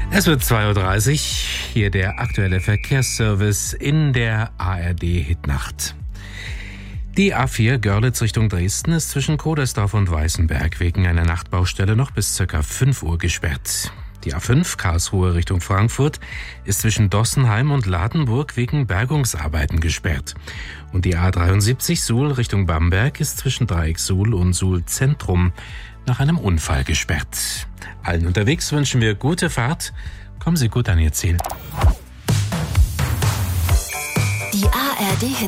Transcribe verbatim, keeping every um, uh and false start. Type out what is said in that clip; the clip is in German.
Es wird zwei Uhr dreißig, hier der aktuelle Verkehrsservice in der A R D-Hitnacht. Die A vier Görlitz Richtung Dresden ist zwischen Kodersdorf und Weißenberg wegen einer Nachtbaustelle noch bis ca. fünf Uhr gesperrt. Die A fünf Karlsruhe Richtung Frankfurt ist zwischen Dossenheim und Ladenburg wegen Bergungsarbeiten gesperrt. Und die A dreiundsiebzig Suhl Richtung Bamberg ist zwischen Dreieck Suhl und Suhl Zentrum nach einem Unfall gesperrt. Allen unterwegs wünschen wir gute Fahrt. Kommen Sie gut an Ihr Ziel. Die A R D-Hit